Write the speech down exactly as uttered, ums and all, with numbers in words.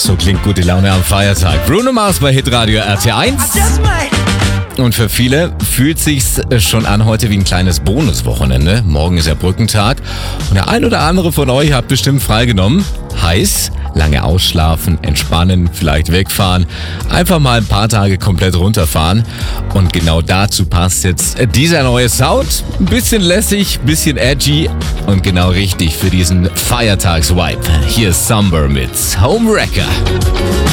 So klingt gute Laune am Feiertag. Bruno Mars bei Hitradio R T eins. Und für viele fühlt sich's schon an heute wie ein kleines Bonuswochenende. Morgen ist ja Brückentag und der ein oder andere von euch hat bestimmt freigenommen. Heiß, lange ausschlafen, entspannen, vielleicht wegfahren, einfach mal ein paar Tage komplett runterfahren. Und genau dazu passt jetzt dieser neue Sound. Ein bisschen lässig, ein bisschen edgy und genau richtig für diesen Feiertags-Vibe. Hier ist Summer mit Homewrecker.